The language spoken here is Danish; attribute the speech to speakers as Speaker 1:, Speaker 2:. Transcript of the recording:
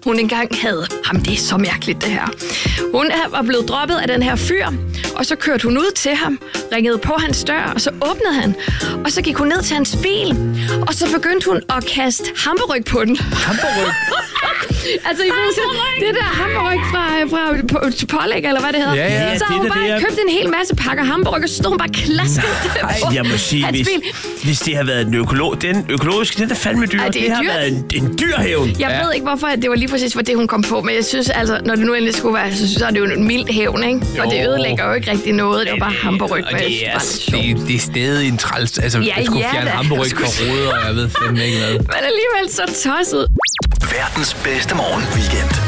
Speaker 1: hun engang havde. Jamen, det er så mærkeligt, det her. Hun var blevet droppet af den her fyr, og så kørte hun ud til ham, ringede på hans dør, og så åbnede han. Og så gik hun ned til hans bil, og så begyndte hun at kaste hamburg på den.
Speaker 2: Hamburg?
Speaker 1: Altså, det der hamburg fra pålæg, eller hvad det hedder.
Speaker 2: Ja,
Speaker 1: så hun bare købt en hel masse pakker hamburg, og så stod hun bare klasket på
Speaker 3: jeg må sige,
Speaker 1: hans bil.
Speaker 3: hvis det har været den økologiske, den er fandme dyr.
Speaker 1: Det
Speaker 3: har været en dyr hævn.
Speaker 1: Jeg ved ikke, hvorfor det var lige præcis, det hun kom på, men jeg synes altså, når det nu endelig skulle være, så er det jo en mild hævn, ikke? Jo. Og det ødelægger jo ikke rigtig noget. Det var bare hamburg.
Speaker 2: Og det er stadig en træls. Altså, jeg skulle fjerne hamburg fra ruder, og jeg ved fandme ikke hvad.
Speaker 1: Men alligevel så tosset.
Speaker 4: Verdens bedste morgenweekend.